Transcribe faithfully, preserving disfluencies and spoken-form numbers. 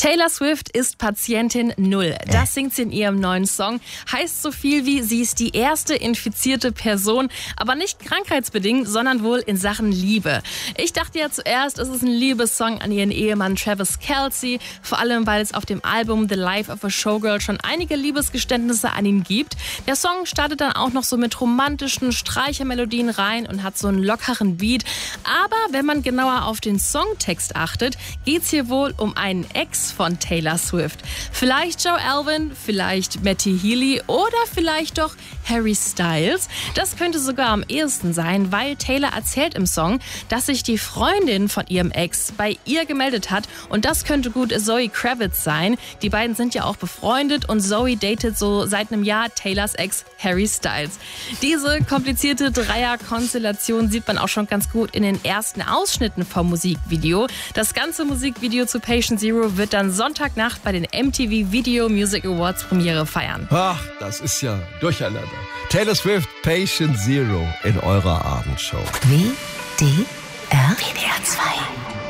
Taylor Swift ist Patientin Null. Das singt sie in ihrem neuen Song. Heißt so viel wie, sie ist die erste infizierte Person, aber nicht krankheitsbedingt, sondern wohl in Sachen Liebe. Ich dachte ja zuerst, es ist ein Liebessong an ihren Ehemann Travis Kelce, vor allem weil es auf dem Album The Life of a Showgirl schon einige Liebesgeständnisse an ihn gibt. Der Song startet dann auch noch so mit romantischen Streichermelodien rein und hat so einen lockeren Beat. Aber wenn man genauer auf den Songtext achtet, geht's hier wohl um einen Ex von Taylor Swift. Vielleicht Joe Alwyn, vielleicht Matty Healy oder vielleicht doch Harry Styles. Das könnte sogar am ehesten sein, weil Taylor erzählt im Song, dass sich die Freundin von ihrem Ex bei ihr gemeldet hat und das könnte gut Zoe Kravitz sein. Die beiden sind ja auch befreundet und Zoe datet so seit einem Jahr Taylors Ex Harry Styles. Diese komplizierte Dreierkonstellation sieht man auch schon ganz gut in den ersten Ausschnitten vom Musikvideo. Das ganze Musikvideo zu Patient Zero wird dann Sonntagnacht bei den M T V Video Music Awards Premiere feiern. Ach, das ist ja durcheinander. Taylor Swift, Patient Zero in eurer Abendshow. W D R W D R zwei